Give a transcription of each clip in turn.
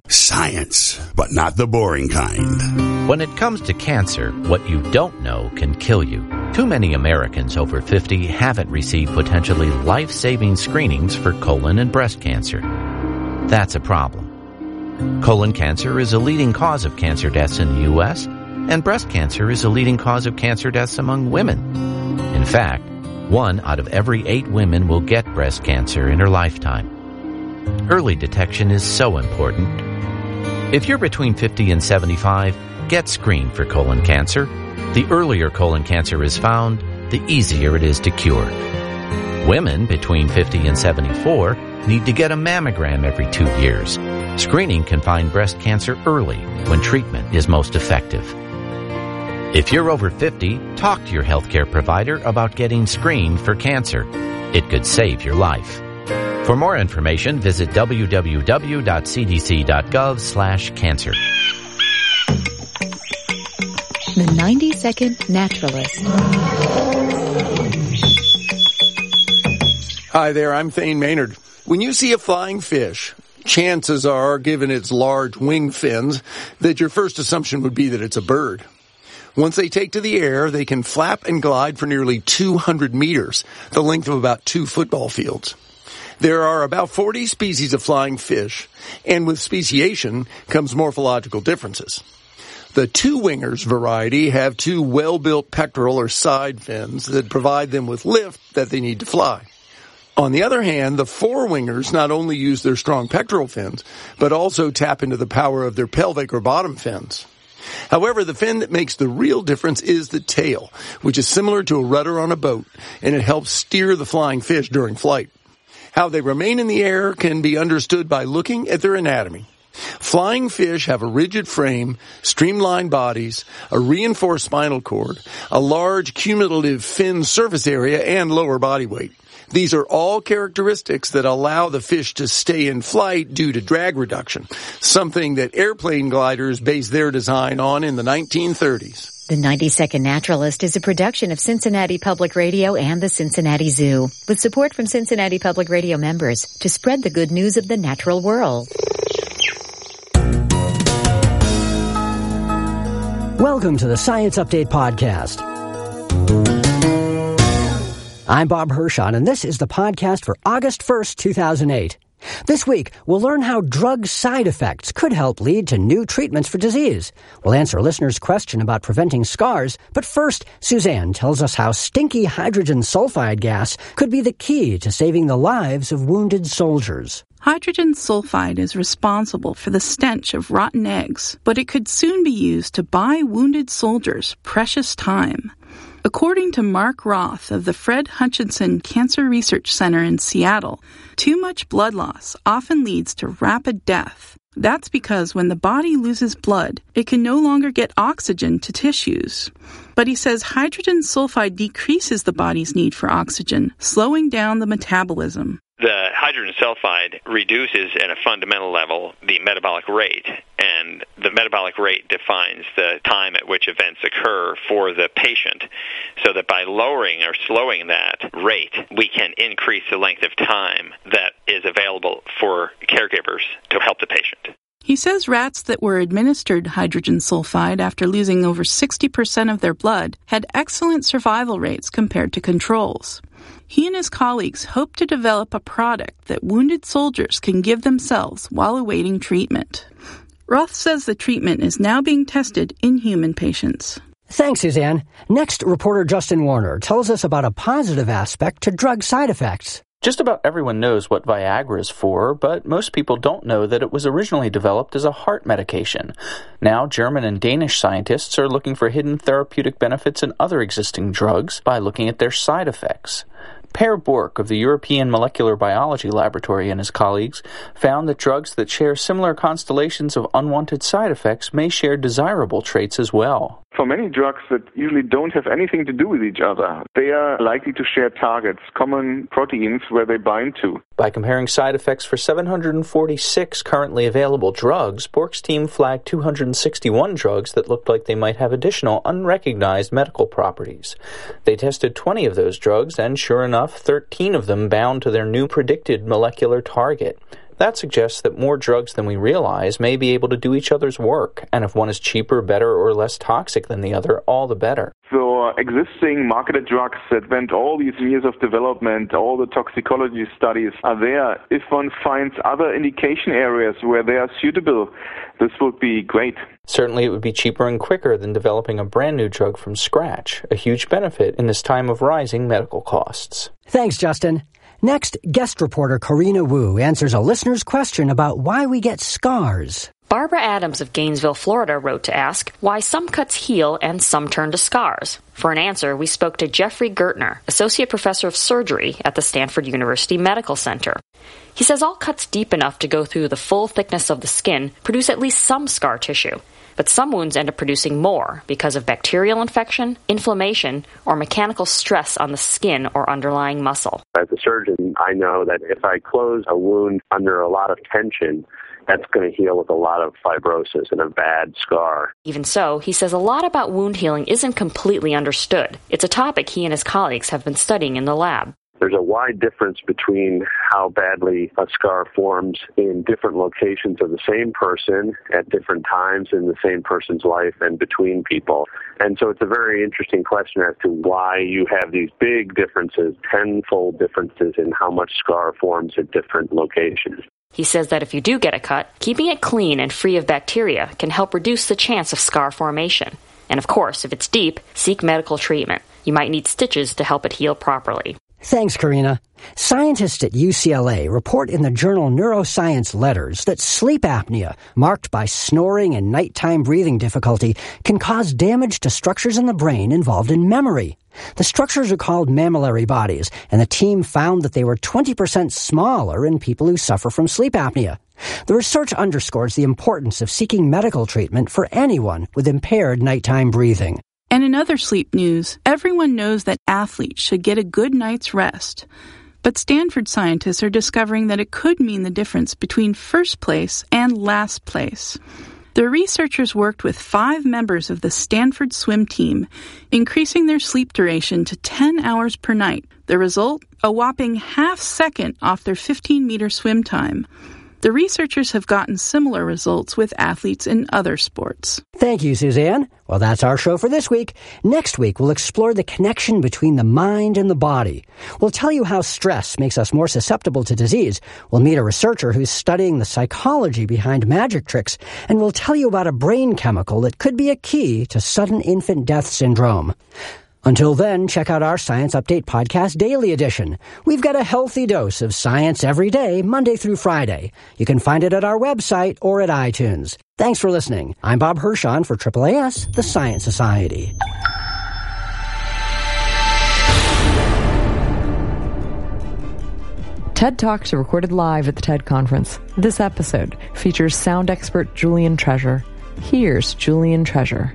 Science, but not the boring kind. When it comes to cancer, what you don't know can kill you. Too many Americans over 50 haven't received potentially life-saving screenings for colon and breast cancer. That's a problem. Colon cancer is a leading cause of cancer deaths in the U.S., and breast cancer is a leading cause of cancer deaths among women. In fact, 1 out of every 8 women will get breast cancer in her lifetime. Early detection is so important. If you're between 50 and 75, get screened for colon cancer. The earlier colon cancer is found, the easier it is to cure. Women between 50 and 74 need to get a mammogram every 2 years. Screening can find breast cancer early when treatment is most effective. If you're over 50, talk to your healthcare provider about getting screened for cancer. It could save your life. For more information, visit www.cdc.gov/cancer. The 90-Second Naturalist. Hi there, I'm Thane Maynard. When you see a flying fish, chances are, given its large wing fins, that your first assumption would be that it's a bird. Once they take to the air, they can flap and glide for nearly 200 meters, the length of about 2 football fields. There are about 40 species of flying fish, and with speciation comes morphological differences. The two-wingers variety have 2 well-built pectoral or side fins that provide them with lift that they need to fly. On the other hand, the four-wingers not only use their strong pectoral fins, but also tap into the power of their pelvic or bottom fins. However, the fin that makes the real difference is the tail, which is similar to a rudder on a boat, and it helps steer the flying fish during flight. How they remain in the air can be understood by looking at their anatomy. Flying fish have a rigid frame, streamlined bodies, a reinforced spinal cord, a large cumulative fin surface area, and lower body weight. These are all characteristics that allow the fish to stay in flight due to drag reduction, something that airplane gliders based their design on in the 1930s. The 90-Second Naturalist is a production of Cincinnati Public Radio and the Cincinnati Zoo, with support from Cincinnati Public Radio members to spread the good news of the natural world. Welcome to the Science Update Podcast. I'm Bob Hirschon, and this is the podcast for August 1st, 2008. This week, we'll learn how drug side effects could help lead to new treatments for disease. We'll answer a listener's question about preventing scars, but first, Suzanne tells us how stinky hydrogen sulfide gas could be the key to saving the lives of wounded soldiers. Hydrogen sulfide is responsible for the stench of rotten eggs, but it could soon be used to buy wounded soldiers precious time. According to Mark Roth of the Fred Hutchinson Cancer Research Center in Seattle, too much blood loss often leads to rapid death. That's because when the body loses blood, it can no longer get oxygen to tissues. But he says hydrogen sulfide decreases the body's need for oxygen, slowing down the metabolism. The hydrogen sulfide reduces at a fundamental level the metabolic rate, and the metabolic rate defines the time at which events occur for the patient, so that by lowering or slowing that rate, we can increase the length of time that is available for caregivers to help the patient. He says rats that were administered hydrogen sulfide after losing over 60% of their blood had excellent survival rates compared to controls. He and his colleagues hope to develop a product that wounded soldiers can give themselves while awaiting treatment. Roth says the treatment is now being tested in human patients. Thanks, Suzanne. Next, reporter Justin Warner tells us about a positive aspect to drug side effects. Just about everyone knows what Viagra is for, but most people don't know that it was originally developed as a heart medication. Now, German and Danish scientists are looking for hidden therapeutic benefits in other existing drugs by looking at their side effects. Per Bork of the European Molecular Biology Laboratory and his colleagues found that drugs that share similar constellations of unwanted side effects may share desirable traits as well. For many drugs that usually don't have anything to do with each other, they are likely to share targets, common proteins where they bind to. By comparing side effects for 746 currently available drugs, Bork's team flagged 261 drugs that looked like they might have additional unrecognized medical properties. They tested 20 of those drugs, and sure enough, 13 of them bound to their new predicted molecular target. That suggests that more drugs than we realize may be able to do each other's work, and if one is cheaper, better, or less toxic than the other, all the better. So existing marketed drugs that went all these years of development, all the toxicology studies are there. If one finds other indication areas where they are suitable, this would be great. Certainly it would be cheaper and quicker than developing a brand new drug from scratch, a huge benefit in this time of rising medical costs. Thanks, Justin. Next, guest reporter Karina Wu answers a listener's question about why we get scars. Barbara Adams of Gainesville, Florida, wrote to ask why some cuts heal and some turn to scars. For an answer, we spoke to Jeffrey Gertner, Associate Professor of Surgery at the Stanford University Medical Center. He says all cuts deep enough to go through the full thickness of the skin produce at least some scar tissue. But some wounds end up producing more because of bacterial infection, inflammation, or mechanical stress on the skin or underlying muscle. As a surgeon, I know that if I close a wound under a lot of tension, that's going to heal with a lot of fibrosis and a bad scar. Even so, he says a lot about wound healing isn't completely understood. It's a topic he and his colleagues have been studying in the lab. There's a wide difference between how badly a scar forms in different locations of the same person at different times in the same person's life and between people. And so it's a very interesting question as to why you have these big differences, tenfold differences in how much scar forms at different locations. He says that if you do get a cut, keeping it clean and free of bacteria can help reduce the chance of scar formation. And of course, if it's deep, seek medical treatment. You might need stitches to help it heal properly. Thanks, Karina. Scientists at UCLA report in the journal Neuroscience Letters that sleep apnea, marked by snoring and nighttime breathing difficulty, can cause damage to structures in the brain involved in memory. The structures are called mammillary bodies, and the team found that they were 20% smaller in people who suffer from sleep apnea. The research underscores the importance of seeking medical treatment for anyone with impaired nighttime breathing. And in other sleep news, everyone knows that athletes should get a good night's rest. But Stanford scientists are discovering that it could mean the difference between first place and last place. The researchers worked with 5 members of the Stanford swim team, increasing their sleep duration to 10 hours per night. The result? A whopping half second off their 15-meter swim time. The researchers have gotten similar results with athletes in other sports. Thank you, Suzanne. Well, that's our show for this week. Next week, we'll explore the connection between the mind and the body. We'll tell you how stress makes us more susceptible to disease. We'll meet a researcher who's studying the psychology behind magic tricks. And we'll tell you about a brain chemical that could be a key to sudden infant death syndrome. Until then, check out our Science Update Podcast Daily Edition. We've got a healthy dose of science every day, Monday through Friday. You can find it at our website or at iTunes. Thanks for listening. I'm Bob Hirschon for AAAS, the Science Society. TED Talks are recorded live at the TED Conference. This episode features sound expert Julian Treasure. Here's Julian Treasure.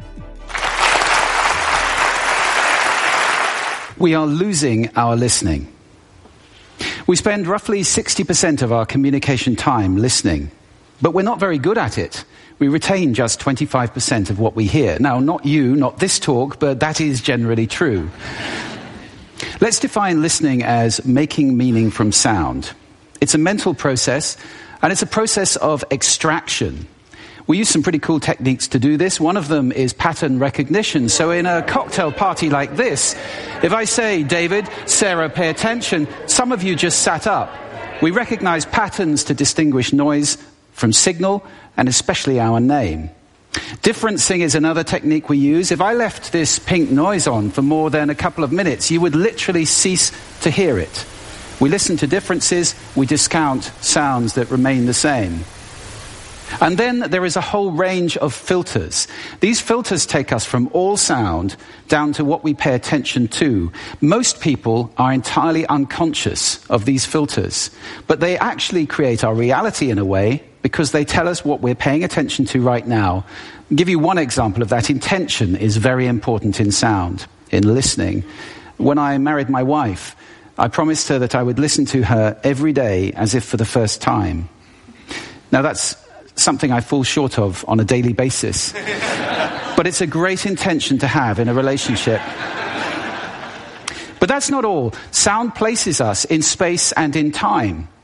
We are losing our listening. We spend roughly 60% of our communication time listening, but we're not very good at it. We retain just 25% of what we hear. Now, not you, not this talk, but that is generally true. Let's define listening as making meaning from sound. It's a mental process, and it's a process of extraction. We use some pretty cool techniques to do this. One of them is pattern recognition. So in a cocktail party like this, if I say, David, Sarah, pay attention, some of you just sat up. We recognize patterns to distinguish noise from signal, and especially our name. Differencing is another technique we use. If I left this pink noise on for more than a couple of minutes, you would literally cease to hear it. We listen to differences, we discount sounds that remain the same. And then there is a whole range of filters. These filters take us from all sound down to what we pay attention to. Most people are entirely unconscious of these filters, but they actually create our reality in a way because they tell us what we're paying attention to right now. I'll give you one example of that. Intention is very important in sound, in listening. When I married my wife, I promised her that I would listen to her every day as if for the first time. Now that's something I fall short of on a daily basis. But it's a great intention to have in a relationship. But that's not all. Sound places us in space and in time.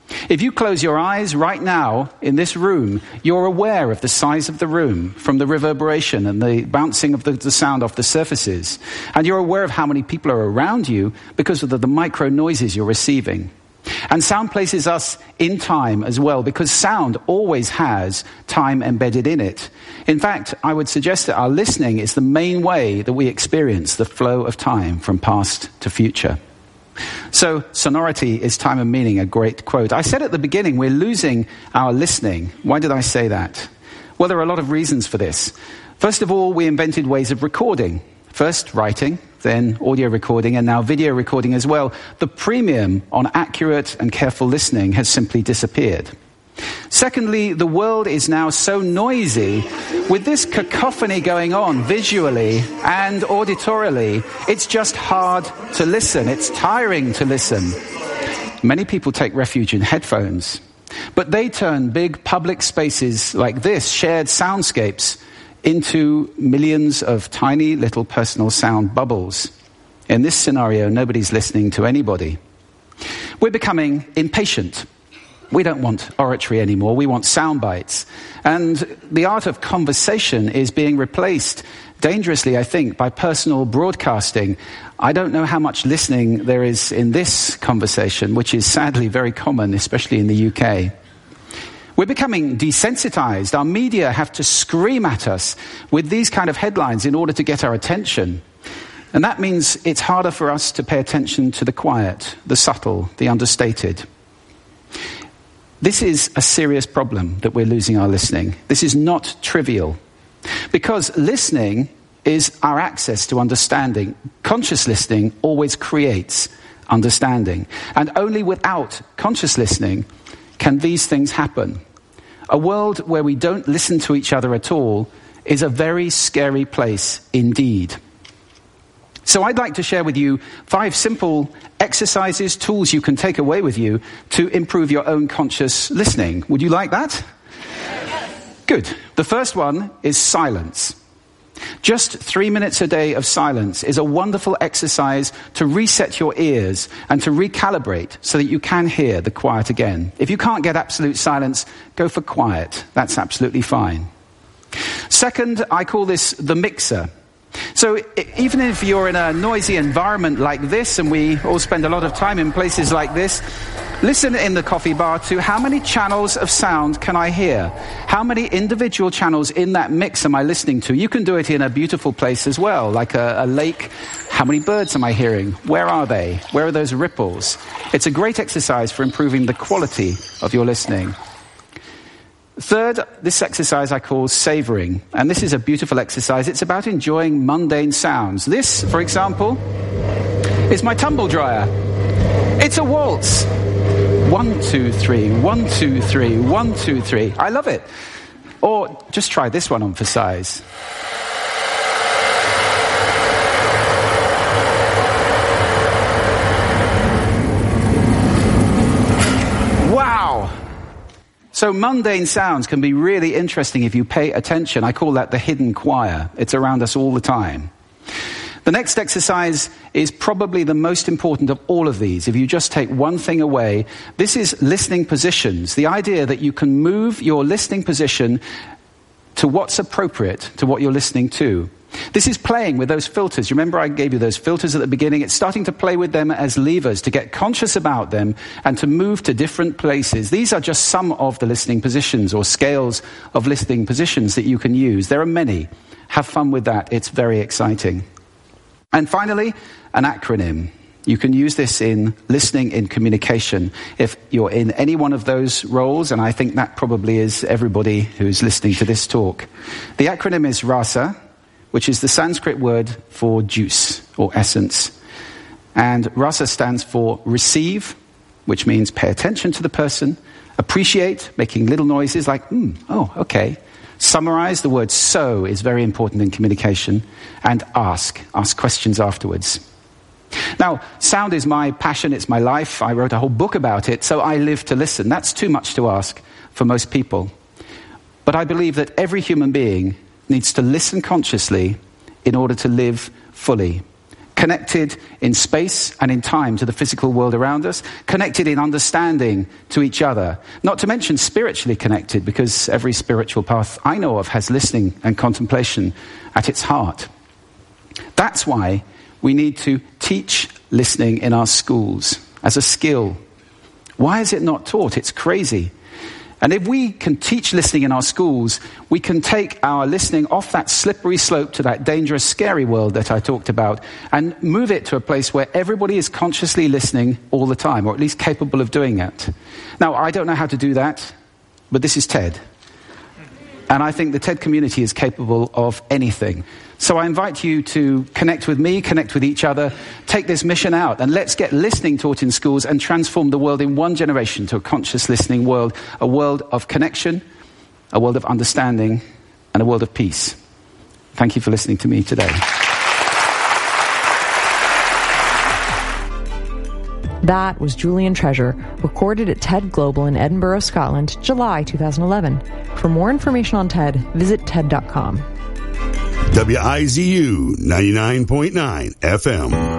If you close your eyes right now in this room, you're aware of the size of the room from the reverberation and the bouncing of the sound off the surfaces. And you're aware of how many people are around you because of the micro noises you're receiving. And sound places us in time as well, because sound always has time embedded in it. In fact, I would suggest that our listening is the main way that we experience the flow of time from past to future. So, sonority is time and meaning, a great quote. I said at the beginning, we're losing our listening. Why did I say that? Well, there are a lot of reasons for this. First of all, we invented ways of recording. First, writing, then audio recording, and now video recording as well. The premium on accurate and careful listening has simply disappeared. Secondly, the world is now so noisy, with this cacophony going on visually and auditorily, it's just hard to listen. It's tiring to listen. Many people take refuge in headphones, but they turn big public spaces like this, shared soundscapes, into millions of tiny little personal sound bubbles. In this scenario, nobody's listening to anybody. We're becoming impatient. We don't want oratory anymore. We want sound bites. And the art of conversation is being replaced dangerously, I think, by personal broadcasting. I don't know how much listening there is in this conversation, which is sadly very common, especially in the UK. We're becoming desensitized. Our media have to scream at us with these kind of headlines in order to get our attention. And that means it's harder for us to pay attention to the quiet, the subtle, the understated. This is a serious problem that we're losing our listening. This is not trivial. Because listening is our access to understanding. Conscious listening always creates understanding. And only without conscious listening can these things happen. A world where we don't listen to each other at all is a very scary place indeed. So I'd like to share with you 5 simple exercises, tools you can take away with you to improve your own conscious listening. Would you like that? Yes. Good. The first one is silence. Just 3 minutes a day of silence is a wonderful exercise to reset your ears and to recalibrate so that you can hear the quiet again. If you can't get absolute silence, go for quiet. That's absolutely fine. Second, I call this the mixer. So even if you're in a noisy environment like this, and we all spend a lot of time in places like this, listen in the coffee bar to how many channels of sound can I hear? How many individual channels in that mix am I listening to? You can do it in a beautiful place as well, like a lake. How many birds am I hearing? Where are they? Where are those ripples? It's a great exercise for improving the quality of your listening. Third, this exercise I call savoring. And this is a beautiful exercise. It's about enjoying mundane sounds. This, for example, is my tumble dryer. It's a waltz. 1, 2, 3, 1, 2, 3, 1, 2, 3. I love it. Or just try this one on for size. Wow! So mundane sounds can be really interesting if you pay attention. I call that the hidden choir. It's around us all the time. The next exercise is probably the most important of all of these. If you just take one thing away, this is listening positions. The idea that you can move your listening position to what's appropriate to what you're listening to. This is playing with those filters. You remember I gave you those filters at the beginning? It's starting to play with them as levers, to get conscious about them and to move to different places. These are just some of the listening positions or scales of listening positions that you can use. There are many. Have fun with that. It's very exciting. And finally, an acronym. You can use this in listening, in communication. If you're in any one of those roles, and I think that probably is everybody who's listening to this talk. The acronym is RASA, which is the Sanskrit word for juice or essence. And RASA stands for receive, which means pay attention to the person, appreciate, making little noises like, oh, okay. Summarize, the word so is very important in communication, and ask questions afterwards. Now, sound is my passion, it's my life. I wrote a whole book about it, so I live to listen. That's too much to ask for most people. But I believe that every human being needs to listen consciously in order to live fully. connected in space and in time to the physical world around us, connected in understanding to each other, not to mention spiritually connected, because every spiritual path I know of has listening and contemplation at its heart. That's why we need to teach listening in our schools as a skill. Why is it not taught? It's crazy. And if we can teach listening in our schools, we can take our listening off that slippery slope to that dangerous, scary world that I talked about and move it to a place where everybody is consciously listening all the time, or at least capable of doing it. Now, I don't know how to do that, but this is TED. And I think the TED community is capable of anything. So I invite you to connect with me, connect with each other, take this mission out, and let's get listening taught in schools and transform the world in one generation to a conscious listening world, a world of connection, a world of understanding, and a world of peace. Thank you for listening to me today. That was Julian Treasure, recorded at TED Global in Edinburgh, Scotland, July 2011. For more information on TED, visit TED.com. WIZU 99.9 FM.